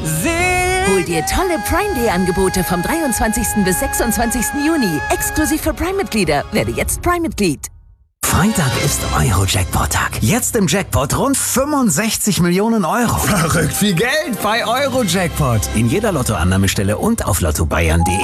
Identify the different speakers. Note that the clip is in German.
Speaker 1: Hol dir tolle Prime Day Angebote vom 23. bis 26. Juni. Exklusiv für Prime-Mitglieder. Werde jetzt Prime-Mitglied.
Speaker 2: Freitag ist Euro-Jackpot-Tag. Jetzt im Jackpot rund 65 Millionen Euro.
Speaker 3: Verrückt viel Geld bei Euro-Jackpot.
Speaker 2: In jeder Lottoannahmestelle und auf lottobayern.de.